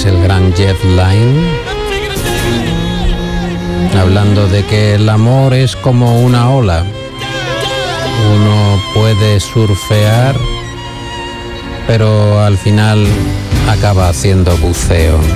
es el gran Jeff Lynne, hablando de que el amor es como una ola. Uno puede surfear, pero al final acaba haciendo buceo.